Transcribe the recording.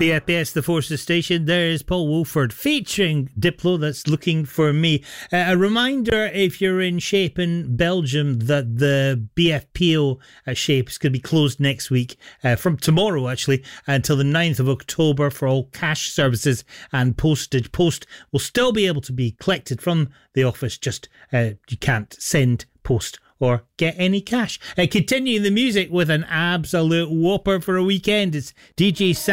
BFBS, the Forces Station. There's Paul Woolford featuring Diplo, that's Looking for Me. A reminder, if you're in Shape in Belgium, that the BFPO Shape is going to be closed next week, from tomorrow actually, until the 9th of October for all cash services and postage. Post will still be able to be collected from the office, just you can't send post or get any cash. Continuing the music with an absolute whopper for a weekend. It's DJ Sam.